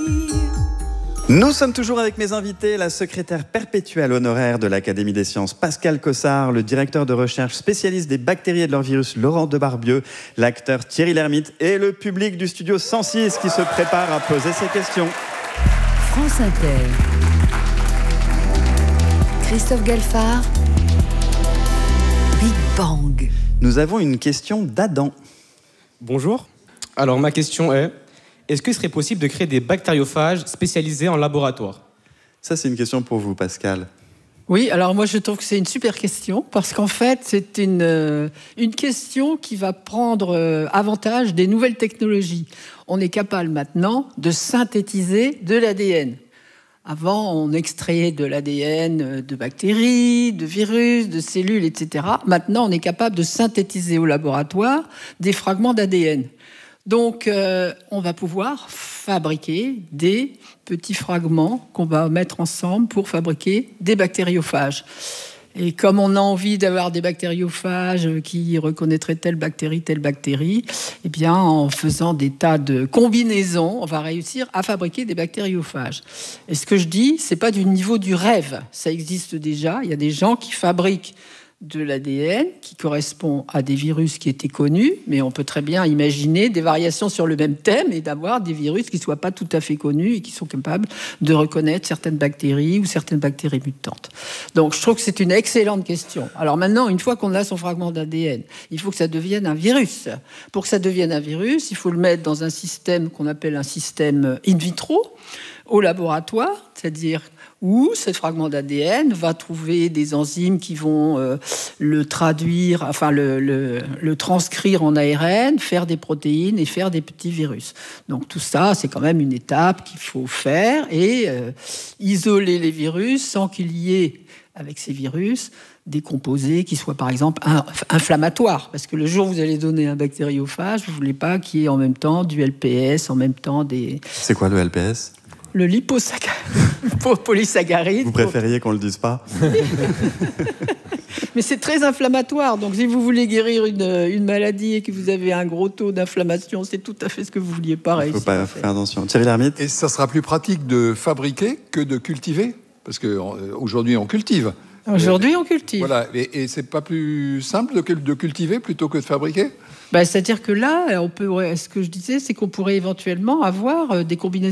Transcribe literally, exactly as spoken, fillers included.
Nous sommes toujours avec mes invités, la secrétaire perpétuelle honoraire de l'Académie des sciences, Pascal Cossard, le directeur de recherche spécialiste des bactéries et de leurs virus, Laurent Debarbieux, l'acteur Thierry Lhermitte et le public du studio cent six qui se prépare à poser ses questions. France Inter. Christophe Galfard. Big Bang. Nous avons une question d'Adam. Bonjour. Alors ma question est... Est-ce qu'il serait possible de créer des bactériophages spécialisés en laboratoire ? Ça, c'est une question pour vous, Pascal. Oui, alors moi, je trouve que c'est une super question, parce qu'en fait, c'est une, euh, une question qui va prendre euh, avantage des nouvelles technologies. On est capable maintenant de synthétiser de l'A D N. Avant, on extrayait de l'A D N de bactéries, de virus, de cellules, et cetera. Maintenant, on est capable de synthétiser au laboratoire des fragments d'A D N. Donc, euh, on va pouvoir fabriquer des petits fragments qu'on va mettre ensemble pour fabriquer des bactériophages. Et comme on a envie d'avoir des bactériophages qui reconnaîtraient telle bactérie, telle bactérie, eh bien, en faisant des tas de combinaisons, on va réussir à fabriquer des bactériophages. Et ce que je dis, c'est pas du niveau du rêve. Ça existe déjà. Il y a des gens qui fabriquent de l'A D N qui correspond à des virus qui étaient connus, mais on peut très bien imaginer des variations sur le même thème et d'avoir des virus qui ne soient pas tout à fait connus et qui sont capables de reconnaître certaines bactéries ou certaines bactéries mutantes. Donc je trouve que c'est une excellente question. Alors maintenant, une fois qu'on a son fragment d'A D N, il faut que ça devienne un virus. Pour que ça devienne un virus, il faut le mettre dans un système qu'on appelle un système in vitro, au laboratoire, c'est-à-dire où ce fragment d'A D N va trouver des enzymes qui vont euh, le traduire, enfin le, le, le transcrire en A R N, faire des protéines et faire des petits virus. Donc tout ça, c'est quand même une étape qu'il faut faire et euh, isoler les virus sans qu'il y ait, avec ces virus, des composés qui soient par exemple inflammatoires. Parce que le jour où vous allez donner un bactériophage, vous ne voulez pas qu'il y ait en même temps du L P S, en même temps des... C'est quoi le L P S ? Le lipopolysaccharide. Vous préfériez qu'on ne le dise pas ? Mais c'est très inflammatoire. Donc, si vous voulez guérir une, une maladie et que vous avez un gros taux d'inflammation, c'est tout à fait ce que vous vouliez pas réussir. Il ne faut pas faire attention. Thierry Lhermitte ? Et ça sera plus pratique de fabriquer que de cultiver ? Parce qu'aujourd'hui, on cultive. Aujourd'hui, on cultive. Voilà. Et, et c'est pas plus simple de, de cultiver plutôt que de fabriquer ? Ben, c'est-à-dire que là, on peut, ce que je disais, c'est qu'on pourrait éventuellement avoir des combinaisons